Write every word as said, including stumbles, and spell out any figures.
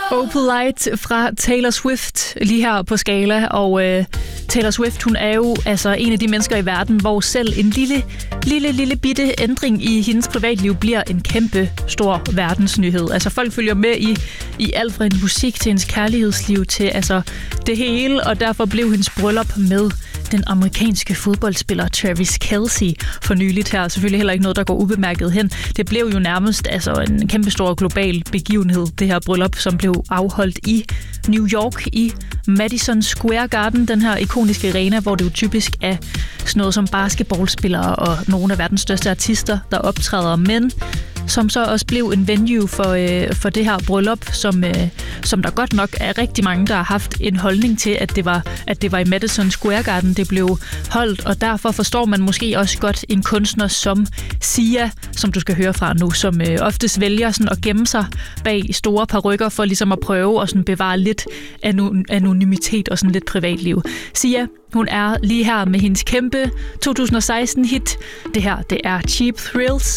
Oh Polite fra Taylor Swift lige her på Skala, og øh, Taylor Swift, hun er jo altså en af de mennesker i verden, hvor selv en lille, lille, lille bitte ændring i hendes privatliv bliver en kæmpe stor verdensnyhed. Altså folk følger med i, i alt fra hendes musik til hendes kærlighedsliv til altså det hele, og derfor blev hendes bryllup med den amerikanske fodboldspiller Travis Kelce for nyligt her. Selvfølgelig heller ikke noget, der går ubemærket hen. Det blev jo nærmest altså en kæmpestor global begivenhed, det her bryllup, som blev afholdt i New York i Madison Square Garden, den her ikoniske arena, hvor det jo typisk er sådan noget som basketballspillere og nogle af verdens største artister, der optræder, men som så også blev en venue for, øh, for det her bryllup, som, øh, som der godt nok er rigtig mange, der har haft en holdning til, at det var, at det var i Madison Square Garden, det blev holdt, og derfor forstår man måske også godt en kunstner som Sia, som du skal høre fra nu, som øh, oftest vælger sådan at gemme sig bag store parykker for ligesom at prøve at sådan bevare lidt anonymitet og sådan lidt privatliv. Sia, hun er lige her med hendes kæmpe to tusind og seksten hit. Det her, det er Cheap Thrills.